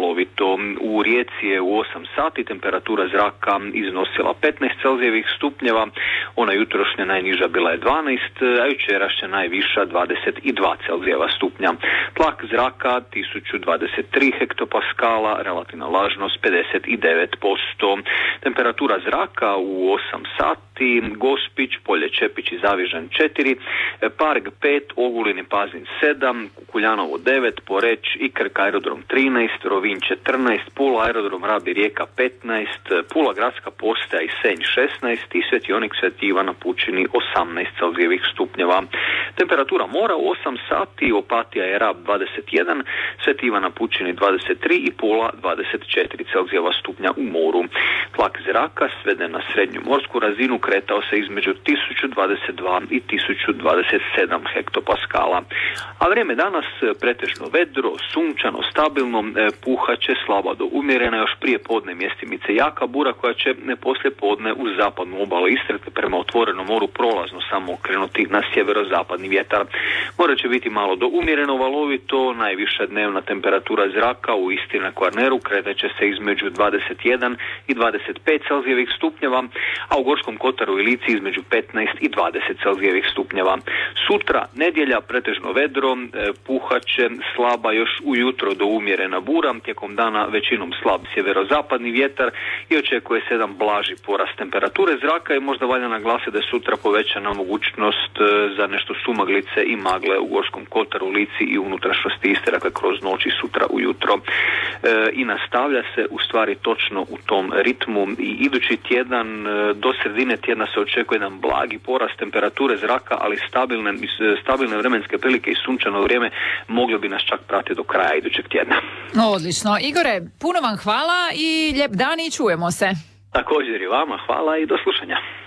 valovito. U Rijeci je u 8 sati temperatura zraka iznosila 15 Celzijevih stupnjeva, ona jutrošnja najniža bila je 12, a jučerašnja najviša 22 Celzijeva stupnja. Tlak zraka 1023 hektopaskala, relativna vlažnost 59%. Temperatura zraka u 8 sati, Gospić, Polje Čepić i Zavižan 4, Parg 5, Ogulin i Pazin 7, Kukuljanovo 9, Poreč i Krk aerodrom 13, Rovinj 14, Pula aerodrom Rab i Rijeka 15, Pula gradska postaja i Senj 16 i Svetionik Sveti Ivan na Pučini 18 Celzijevih stupnjeva. Temperatura mora u 8 sati, Opatija i Rab 21, Sveti Ivan na Pučini 23 i Pula 24 Celzijeva stupnja u moru. Tlak zraka sveden na srednju morsku razinu kretao se između 1022 i 1027 hektopaskala. A vrijeme danas pretežno vedro, sunčano, stabilno, puhaće slaba do umjerena, još prije podne mjestimice jaka bura koja će poslije podne uz zapadnu obalu Istre prema otvorenom moru prolazno samo okrenuti na sjeverozapadni vjetar. More će biti malo do umjereno valovito, najviša dnevna temperatura zraka u Istri na Kvarneru kreće se između 21 i 25 Celzijevih stupnjeva, a u Gorskom Kotaru i Lici između 15 i 20 Celzijevih stupnjeva. Sutra, nedjelja, pretežno vedro, puhaće slaba još ujutro do umjerena bura, tijekom dana većinom slab sjeverozapadni vjetar i očekuje se jedan blaži porast temperature zraka i možda valja naglasiti da je sutra povećana mogućnost za nešto sumaglice i magle u Gorskom Kotaru, Lici i unutrašnjosti Istre, dakle kroz noć i sutra ujutro. I nastavlja se u stvari točno u tom ritmu i idući tjedan do sredine tjedna se očekuje jedan blagi porast temperature zraka, ali stabilne vremenske prilike i sunčano vrijeme moglo bi nas čak pratiti do kraja idućeg tjedna. Odlično. Igore, puno vam hvala i lijep dan i čujemo se. Također i vama hvala i do slušanja.